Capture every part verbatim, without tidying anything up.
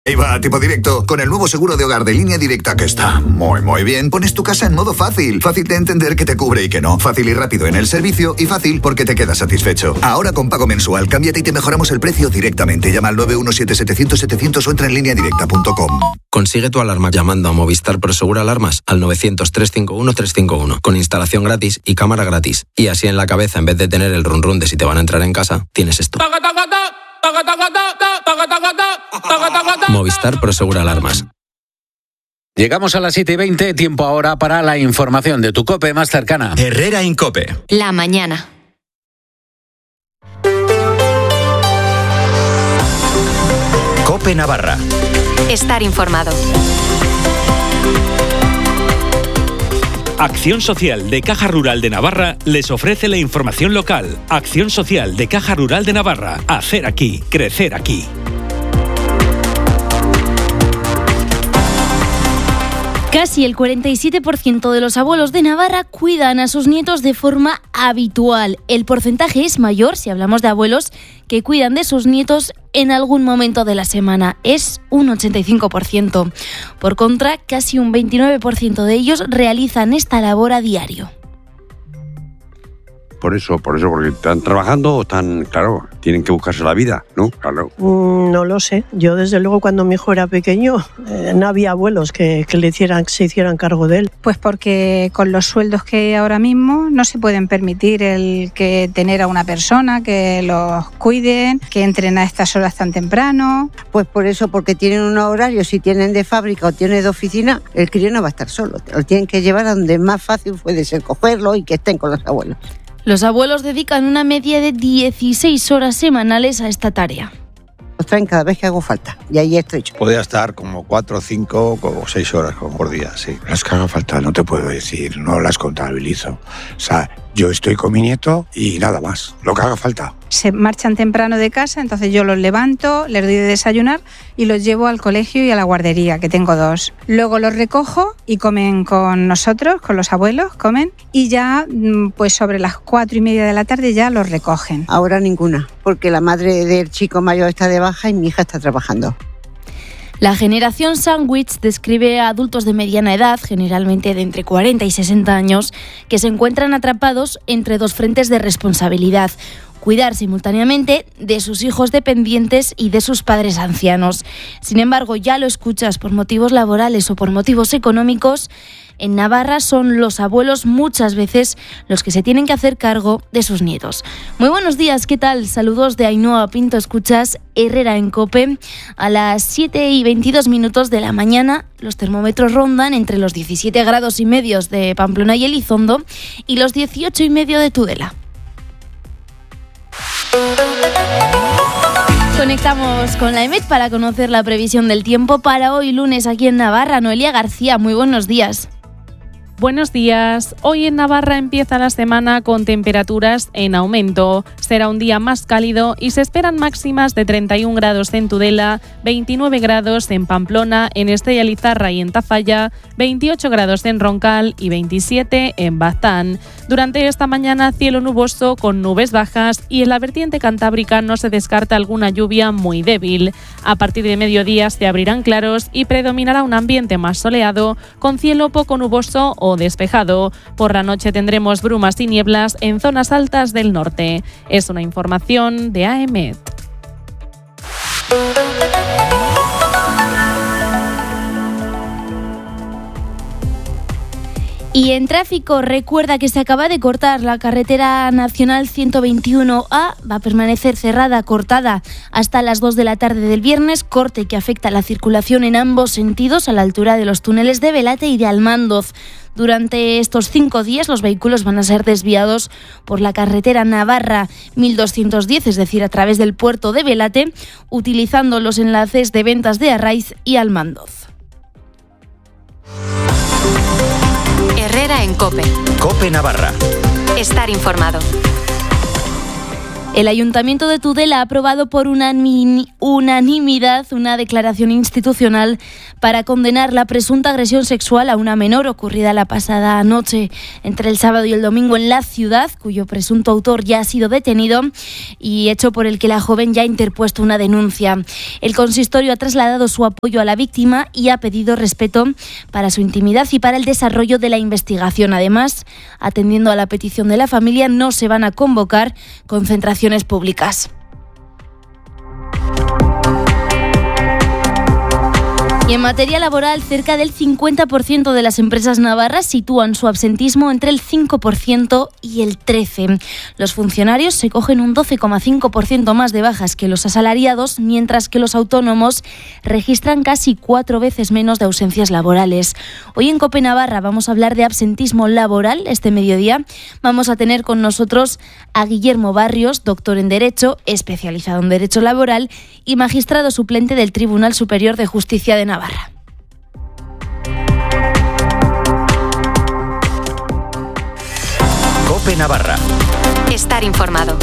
Ahí va, tipo directo. Con el nuevo seguro de hogar de Línea Directa, que está muy, muy bien, pones tu casa en modo fácil. Fácil de entender que te cubre y que no. Fácil y rápido en el servicio y fácil porque te quedas satisfecho. Ahora con pago mensual, cámbiate y te mejoramos el precio directamente. Llama al nueve uno siete setecientos setecientos o entra en línea directa punto com. Consigue tu alarma llamando a Movistar Prosegur Alarmas al novecientos, trescientos cincuenta y uno, trescientos cincuenta y uno con instalación gratis y cámara gratis. Y así en la cabeza, en vez de tener el run run de si te van a entrar en casa, tienes esto. Movistar Prosegur Alarmas. Llegamos a las siete y veinte, tiempo ahora para la información de tu COPE más cercana. Herrera Incope. La mañana. COPE Navarra. Estar informado. Acción Social de Caja Rural de Navarra les ofrece la información local. Acción Social de Caja Rural de Navarra. Hacer aquí, crecer aquí. Casi el cuarenta y siete por ciento de los abuelos de Navarra cuidan a sus nietos de forma habitual. El porcentaje es mayor si hablamos de abuelos que cuidan de sus nietos en algún momento de la semana. Es un ochenta y cinco por ciento. Por contra, casi un veintinueve por ciento de ellos realizan esta labor a diario. Por eso, por eso, porque están trabajando o están, claro, tienen que buscarse la vida, ¿no? Claro. Mm, no lo sé. Yo, desde luego, cuando mi hijo era pequeño, eh, no había abuelos que, que le hicieran, se hicieran cargo de él. Pues porque con los sueldos que hay ahora mismo no se pueden permitir el que tener a una persona que los cuiden, que entren a estas horas tan temprano. Pues por eso, porque tienen un horario, si tienen de fábrica o tienen de oficina, el crío no va a estar solo. Lo tienen que llevar a donde más fácil puede ser cogerlo y que estén con los abuelos. Los abuelos dedican una media de dieciséis horas semanales a esta tarea. Los traen cada vez que hago falta y ahí estoy yo. Podría estar como cuatro, cinco o seis horas por día, sí. Las que haga falta no te puedo decir, no las contabilizo. O sea, yo estoy con mi nieto y nada más, lo que haga falta. Se marchan temprano de casa, entonces yo los levanto, les doy de desayunar y los llevo al colegio y a la guardería, que tengo dos. Luego los recojo y comen con nosotros, con los abuelos, comen, y ya pues sobre las cuatro y media de la tarde ya los recogen. Ahora ninguna, porque la madre del chico mayor está de baja y mi hija está trabajando. La generación sándwich describe a adultos de mediana edad, generalmente de entre cuarenta y sesenta años, que se encuentran atrapados entre dos frentes de responsabilidad: cuidar simultáneamente de sus hijos dependientes y de sus padres ancianos. Sin embargo, ya lo escuchas, por motivos laborales o por motivos económicos, en Navarra son los abuelos muchas veces los que se tienen que hacer cargo de sus nietos. Muy buenos días, ¿qué tal? Saludos de Ainhoa Pinto, escuchas Herrera en COPE. A las siete y veintidós minutos de la mañana, los termómetros rondan entre los diecisiete grados y medios de Pamplona y Elizondo y los dieciocho y medio de Tudela. Conectamos con la EMET para conocer la previsión del tiempo para hoy lunes aquí en Navarra. Noelia García, muy buenos días. Buenos días. Hoy en Navarra empieza la semana con temperaturas en aumento. Será un día más cálido y se esperan máximas de treinta y un grados en Tudela, veintinueve grados en Pamplona, en Estella Lizarra y en Tafalla, veintiocho grados en Roncal y veintisiete en Baztán. Durante esta mañana cielo nuboso con nubes bajas y en la vertiente cantábrica no se descarta alguna lluvia muy débil. A partir de mediodía se abrirán claros y predominará un ambiente más soleado con cielo poco nuboso o despejado. Por la noche tendremos brumas y nieblas en zonas altas del norte. Es una información de A E M E T. Y en tráfico, recuerda que se acaba de cortar la carretera nacional ciento veintiuno A, va a permanecer cerrada, cortada hasta las dos de la tarde del viernes, corte que afecta la circulación en ambos sentidos a la altura de los túneles de Velate y de Almandoz. Durante estos cinco días los vehículos van a ser desviados por la carretera Navarra mil doscientos diez, es decir, a través del puerto de Velate, utilizando los enlaces de Ventas de Arraiz y Almandoz. Herrera en COPE. COPE Navarra. Estar informado. El Ayuntamiento de Tudela ha aprobado por unanimidad una declaración institucional para condenar la presunta agresión sexual a una menor ocurrida la pasada noche entre el sábado y el domingo en la ciudad, cuyo presunto autor ya ha sido detenido y hecho por el que la joven ya ha interpuesto una denuncia. El consistorio ha trasladado su apoyo a la víctima y ha pedido respeto para su intimidad y para el desarrollo de la investigación. Además, atendiendo a la petición de la familia, no se van a convocar concentraciones públicas. Y en materia laboral, cerca del cincuenta por ciento de las empresas navarras sitúan su absentismo entre el cinco por ciento y el trece por ciento. Los funcionarios se cogen un doce coma cinco por ciento más de bajas que los asalariados, mientras que los autónomos registran casi cuatro veces menos de ausencias laborales. Hoy en COPE Navarra vamos a hablar de absentismo laboral. Este mediodía vamos a tener con nosotros a Guillermo Barrios, doctor en Derecho, especializado en Derecho Laboral y magistrado suplente del Tribunal Superior de Justicia de Navarra. COPE Navarra. Estar informado.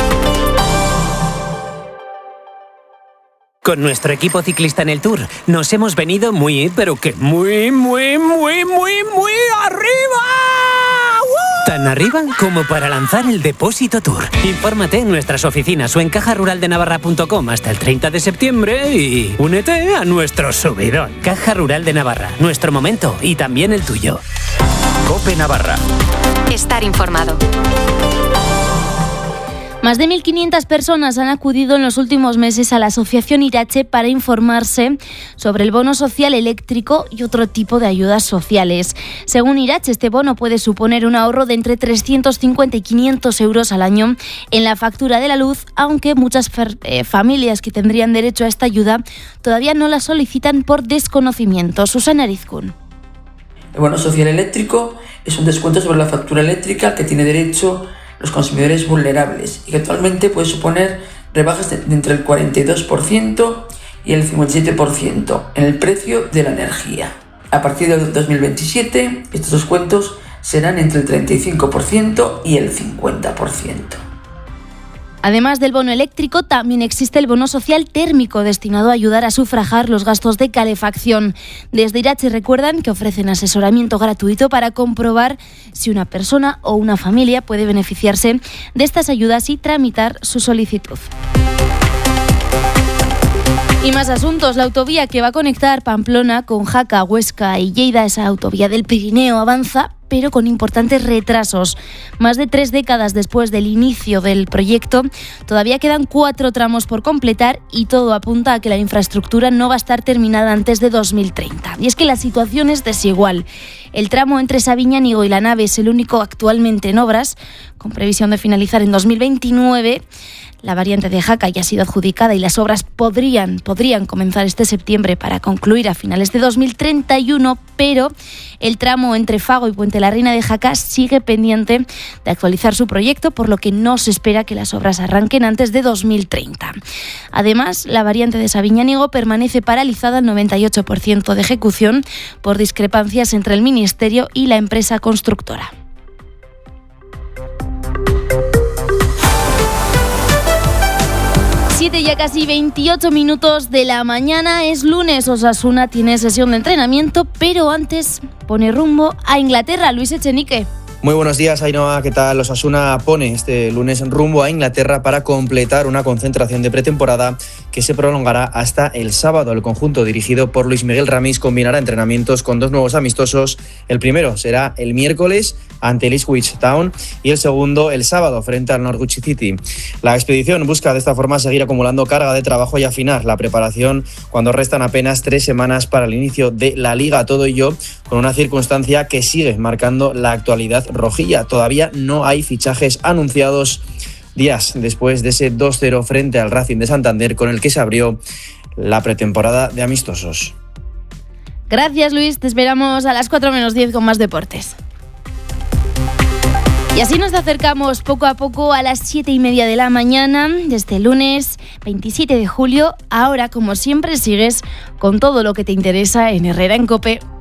Con nuestro equipo ciclista en el Tour nos hemos venido muy, pero que muy, muy, muy, muy, muy arriba. ¡Uh! Tan arriba como para lanzar el Depósito Tour. Infórmate en nuestras oficinas o en caja rural de navarra punto com hasta el treinta de septiembre y únete a nuestro subidón. Caja Rural de Navarra, nuestro momento y también el tuyo. COPE Navarra. Estar informado. Más de mil quinientas personas han acudido en los últimos meses a la Asociación Irache para informarse sobre el bono social eléctrico y otro tipo de ayudas sociales. Según Irache, este bono puede suponer un ahorro de entre trescientos cincuenta y quinientos euros al año en la factura de la luz, aunque muchas eh, familias que tendrían derecho a esta ayuda todavía no la solicitan por desconocimiento. Susana Arizcún. El bono social eléctrico es un descuento sobre la factura eléctrica al que tiene derecho los consumidores vulnerables y que actualmente puede suponer rebajas de, de entre el cuarenta y dos por ciento y el cincuenta y siete por ciento en el precio de la energía. A partir del dos mil veintisiete, estos descuentos serán entre el treinta y cinco por ciento y el cincuenta por ciento. Además del bono eléctrico, también existe el bono social térmico destinado a ayudar a sufragar los gastos de calefacción. Desde Irache recuerdan que ofrecen asesoramiento gratuito para comprobar si una persona o una familia puede beneficiarse de estas ayudas y tramitar su solicitud. Y más asuntos. La autovía que va a conectar Pamplona con Jaca, Huesca y Lleida, esa autovía del Pirineo, avanza, pero con importantes retrasos. Más de tres décadas después del inicio del proyecto, todavía quedan cuatro tramos por completar y todo apunta a que la infraestructura no va a estar terminada antes de dos mil treinta. Y es que la situación es desigual. El tramo entre Sabiñánigo y La Nave es el único actualmente en obras, con previsión de finalizar en dos mil veintinueve. La variante de Jaca ya ha sido adjudicada y las obras podrían, podrían comenzar este septiembre para concluir a finales de dos mil treinta y uno, pero el tramo entre Fago y Puente la Reina de Jaca sigue pendiente de actualizar su proyecto, por lo que no se espera que las obras arranquen antes de dos mil treinta. Además, la variante de Sabiñánigo permanece paralizada al noventa y ocho por ciento de ejecución por discrepancias entre el Ministerio y la empresa constructora. siete ya casi veintiocho minutos de la mañana, es lunes, Osasuna tiene sesión de entrenamiento, pero antes pone rumbo a Inglaterra. Luis Echenique. Muy buenos días, Ainhoa. ¿Qué tal? Osasuna pone este lunes rumbo a Inglaterra para completar una concentración de pretemporada que se prolongará hasta el sábado. El conjunto dirigido por Luis Miguel Ramis combinará entrenamientos con dos nuevos amistosos. El primero será el miércoles ante el Ipswich Town y el segundo el sábado frente al Norwich City. La expedición busca de esta forma seguir acumulando carga de trabajo y afinar la preparación cuando restan apenas tres semanas para el inicio de la Liga. Todo ello con una circunstancia que sigue marcando la actualidad rojilla. Todavía no hay fichajes anunciados días después de ese dos cero frente al Racing de Santander con el que se abrió la pretemporada de amistosos. Gracias, Luis. Te esperamos a las cuatro menos diez con más deportes. Y así nos acercamos poco a poco a las siete y media de la mañana de este lunes veintisiete de julio. Ahora, como siempre, sigues con todo lo que te interesa en Herrera en COPE.